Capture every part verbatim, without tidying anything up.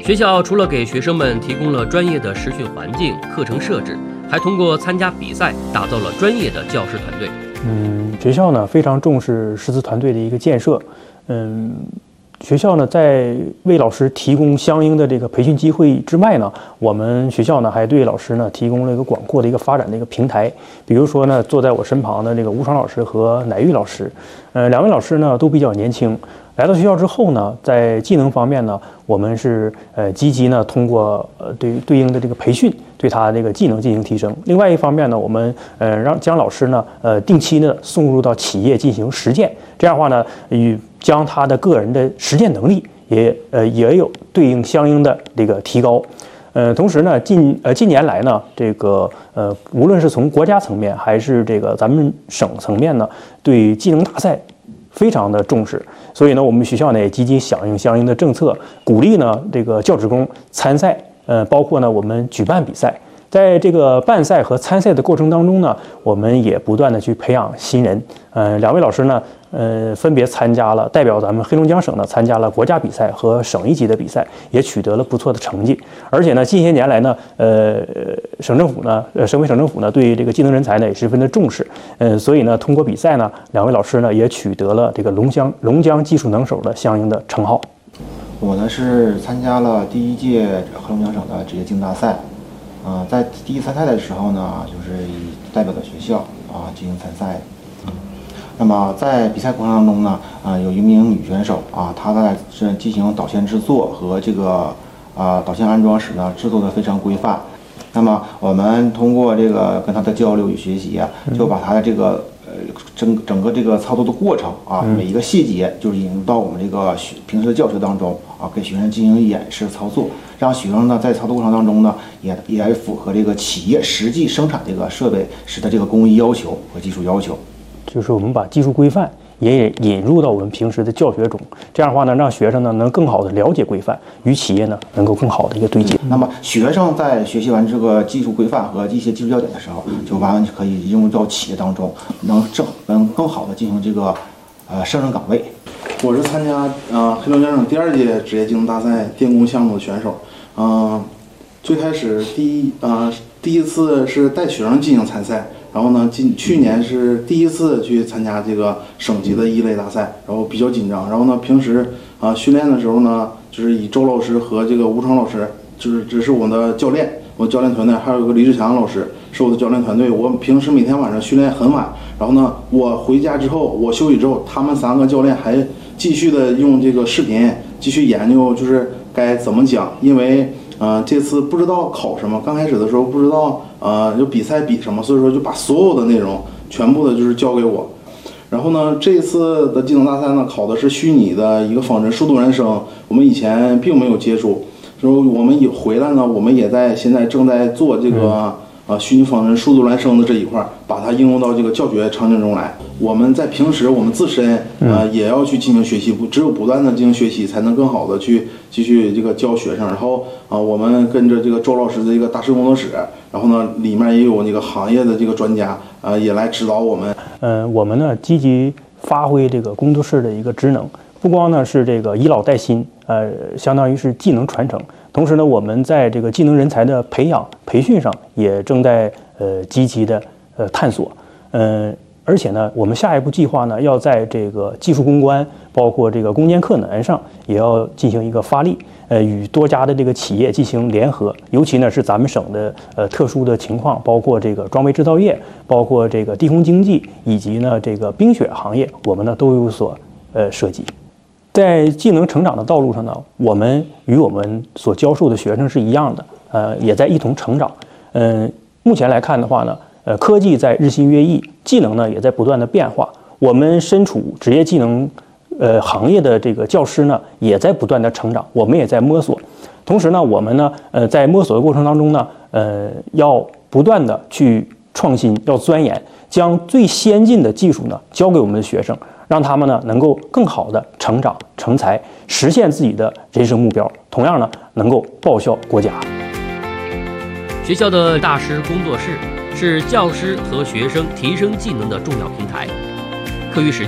学校除了给学生们提供了专业的实训环境、课程设置，还通过参加比赛打造了专业的教师团队。 嗯，学校呢非常重视师资团队的一个建设。嗯，学校呢在为老师提供相应的这个培训机会之外呢，我们学校呢还对老师呢提供了一个广阔的一个发展的一个平台。比如说呢，坐在我身旁的这个吴爽老师和乃玉老师，呃，两位老师呢都比较年轻。来到学校之后呢，在技能方面呢，我们是呃积极呢通过呃对对应的这个培训，对他这个技能进行提升。另外一方面呢，我们呃让将老师呢呃定期的送入到企业进行实践，这样的话呢，与将他的个人的实践能力也呃也有对应相应的这个提高。呃，同时呢，近呃近年来呢，这个呃无论是从国家层面还是这个咱们省层面呢，对技能大赛非常的重视，所以呢，我们学校呢也积极响应相应的政策，鼓励呢这个教职工参赛，呃，包括呢我们举办比赛，在这个办赛和参赛的过程当中呢，我们也不断的去培养新人。呃，两位老师呢，呃，分别参加了代表咱们黑龙江省呢参加了国家比赛和省一级的比赛，也取得了不错的成绩。而且呢，近些年来呢，呃，省政府呢，呃，省委省政府呢，对这个技能人才呢也十分的重视。呃，所以呢，通过比赛呢，两位老师呢也取得了这个龙江龙江技术能手的相应的称号。 我呢是参加了第一届黑龙江省的职业技能大赛。啊、呃，在第一参赛的时候呢，就是以代表的学校啊进行参赛。那么在比赛过程当中呢，啊、呃，有一名女选手啊，她在是进行导线制作和这个啊、呃、导线安装时呢，制作的非常规范。那么我们通过这个跟她的交流与学习啊，就把她的这个呃整整个这个操作的过程啊，每一个细节就是引入到我们这个学平时的教学当中啊，给学生进行演示操作，让学生呢在操作过程当中呢，也也符合这个企业实际生产这个设备时的这个工艺要求和技术要求。 就是我们把技术规范也引入到我们平时的教学中，这样的话呢，让学生呢能更好的了解规范，与企业呢能够更好的一个对接。 那么学生在学习完这个技术规范和一些技术要点的时候，就完全可以应用到企业当中，能正能更好的进行这个呃胜任岗位。 我是参加呃黑龙江省第二届职业技能大赛电工项目的选手，嗯、呃，最开始第一呃第一次是带学生进行参赛。然后呢，今去年是第一次去参加这个省级的一类大赛，然后比较紧张。然后呢，平时啊、呃、训练的时候呢，就是以周老师和这个吴闯老师，就是这是我们的教练，我的教练团队，还有一个李志强老师是我的教练团队。我平时每天晚上训练很晚，然后呢，我回家之后，我休息之后，他们三个教练还继续的用这个视频继续研究，就是该怎么讲，因为。呃，这次不知道考什么，刚开始的时候不知道，呃，就比赛比什么，所以说就把所有的内容全部的就是交给我。然后呢，这次的技能大赛呢，考的是虚拟的一个仿真数度人生，我们以前并没有接触。所以我们也回来呢，我们也在现在正在做这个呃虚拟仿真数度孪生的这一块，把它应用到这个教学场景中来。我们在平时我们自身呃也要去进行学习，不只有不断的进行学习，才能更好的去继续这个教学生。然后啊、呃，我们跟着这个周老师的这个大师工作室，然后呢里面也有那个行业的这个专家啊、呃、也来指导我们。 嗯、呃，我们呢积极发挥这个工作室的一个职能，不光呢是这个以老带新，呃，相当于是技能传承。同时呢，我们在这个技能人才的培养培训上也正在呃积极的呃探索，嗯、呃。而且呢，我们下一步计划呢，要在这个技术攻关，包括这个攻坚克难上，也要进行一个发力，呃，与多家的这个企业进行联合。尤其呢，是咱们省的呃特殊的情况，包括这个装备制造业，包括这个低空经济，以及呢这个冰雪行业，我们呢都有所呃涉及。在技能成长的道路上呢，我们与我们所教授的学生是一样的，呃，也在一同成长。嗯、呃，目前来看的话呢。呃，科技在日新月异，技能呢也在不断的变化。我们身处职业技能呃行业的这个教师呢，也在不断的成长，我们也在摸索。同时呢，我们呢呃在摸索的过程当中呢，呃要不断的去创新，要钻研，将最先进的技术呢教给我们的学生，让他们呢能够更好的成长成才，实现自己的人生目标，同样呢能够报效国家。 学校的大师工作室是教师和学生提升技能的重要平台。课余时间，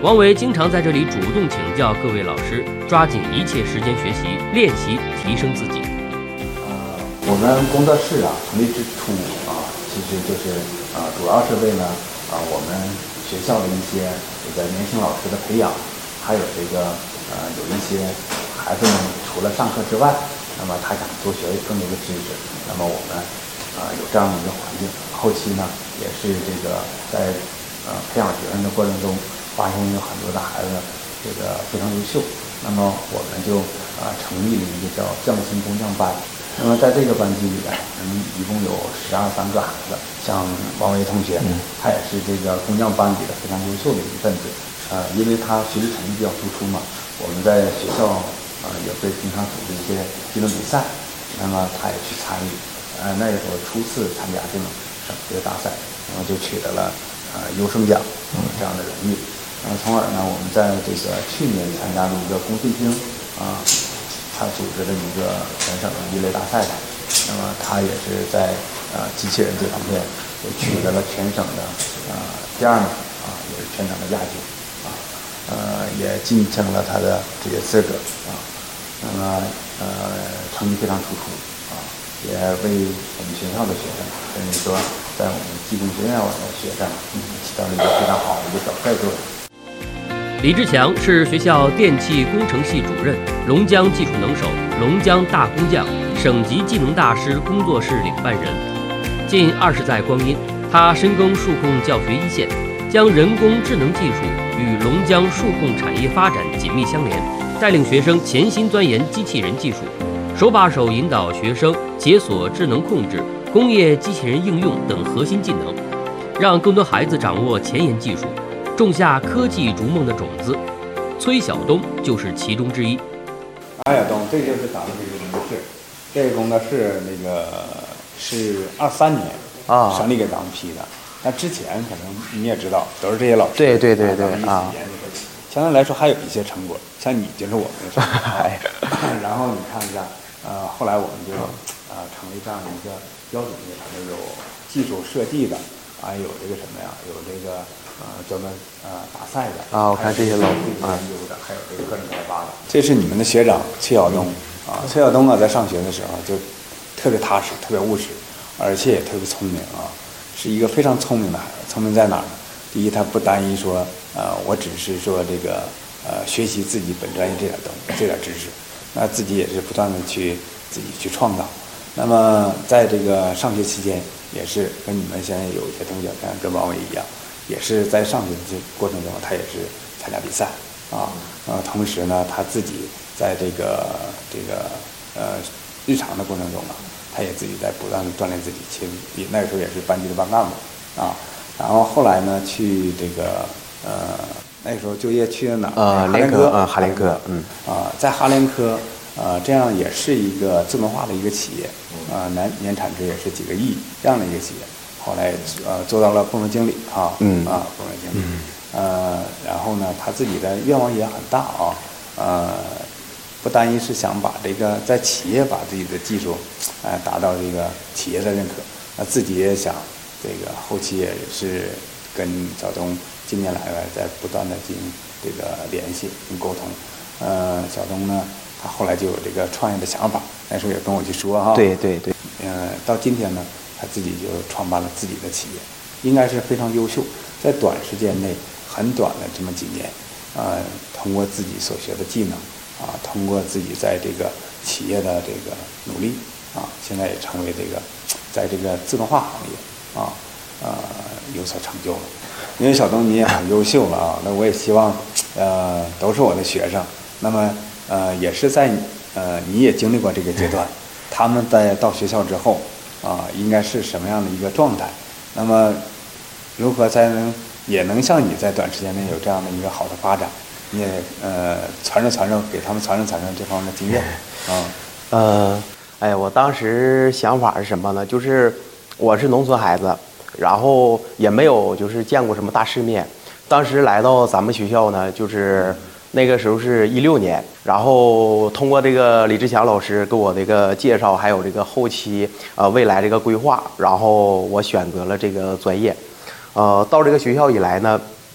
王维经常在这里主动请教各位老师，抓紧一切时间学习、练习，提升自己。 呃，我们工作室啊成立之初啊，其实就是呃，主要是为了啊、呃、我们学校的一些这个年轻老师的培养，还有这个呃有一些孩子们除了上课之外，那么他想多学更多的知识，那么我们啊、呃、有这样的一个环境。后期呢，也是这个在呃培养学生的过程中，发现有很多的孩子这个非常优秀，那么我们就啊、呃、成立了一个叫匠心工匠班。那么在这个班级里边，我们一共有十二三个孩子，像王维同学，嗯、他也是这个工匠班里的非常优秀的一份子。呃，因为他学习成绩比较突出嘛，我们在学校呃也会经常组织一些技能比赛，那么他也去参与。呃，那时候初次参加这种省级的大赛，然后就取得了呃优胜奖这样的荣誉。呃，从而呢，我们在这个去年参加了一个工信厅啊、呃，他组织的一个全省的一类大赛上，那么他也是在呃机器人这方面也取得了全省的呃第二名啊，也是全省的亚军啊，呃也晋升了他的职业资格啊，那么呃成绩非常突出啊，也为我们学校的学生，甚至说在我们技工学院的学生起到了一个非常好的一个表率作用。 李志强是学校电气工程系主任，龙江技术能手、龙江大工匠、省级技能大师工作室领办人。近二十载光阴，他深耕数控教学一线，将人工智能技术与龙江数控产业发展紧密相连，带领学生潜心钻研机器人技术，手把手引导学生解锁智能控制、工业机器人应用等核心技能，让更多孩子掌握前沿技术，种下科技逐梦的种子。崔晓东就是其中之一。 马晓东，这就是咱们这个工作室。这个工作室那个是二三年啊， 省里给咱们批的。那之前可能你也知道，都是这些老师。 对对对对啊。相对来说还有一些成果，像你就是我们的成果。然后你看一下，呃，后来我们就呃成立这样一个标准的，有技术设计的，啊，有这个什么呀，有这个。呃，专门呃打赛的啊，我看这些老啊，有的还有这个个人开发的。这是你们的学长崔晓东啊，崔晓东啊，在上学的时候就特别踏实，特别务实，而且也特别聪明啊，是一个非常聪明的孩子。聪明在哪儿呢？第一，他不单一说呃，我只是说这个呃学习自己本专业这点东这点知识，那自己也是不断的去自己去创造。那么在这个上学期间，也是跟你们现在有一些同学跟跟王伟一样。也是在上学的这过程中，他也是参加比赛啊，呃，同时呢，他自己在这个这个呃日常的过程中呢，他也自己在不断的锻炼自己。其实那个时候也是班级的班干部啊，然后后来呢，去这个呃那个时候就业去了哪儿？ 呃， 哈连科啊，哈连科，嗯， 啊，在哈连科，呃，这样也是一个自动化的一个企业，啊，年年产值也是几个亿这样的一个企业。后来呃做到了部门经理啊， 嗯啊部门经理，嗯、呃然后呢他自己的愿望也很大啊，呃不单一是想把这个在企业把自己的技术，呃达到这个企业的认可，那自己也想这个后期也是跟小东近年来在不断的进行这个联系跟沟通，呃小东呢他后来就有这个创业的想法，那时候也跟我去说哈， 对对对， 呃到今天呢。他自己就创办了自己的企业，应该是非常优秀，在短时间内很短的这么几年，呃，通过自己所学的技能，啊，通过自己在这个企业的这个努力，啊，现在也成为这个在这个自动化行业啊，呃，有所成就了。因为小东你也很优秀了啊，那我也希望，呃，都是我的学生，那么呃，也是在呃你也经历过这个阶段，他们在到学校之后。啊，应该是什么样的一个状态？那么，如何才能也能像你在短时间内有这样的一个好的发展？你也呃传授传授，给他们传授传授这方面的经验啊。 呃，哎，我当时想法是什么呢？就是我是农村孩子，然后也没有就是见过什么大世面。当时来到咱们学校呢，就是那个时候是一六年，然后通过这个李志强老师给我这个介绍，还有这个后期呃未来这个规划，然后我选择了这个专业。呃，到这个学校以来呢，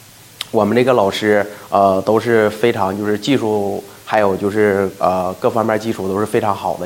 我们这个老师呃都是非常就是技术还有就是呃各方面基础都是非常好的。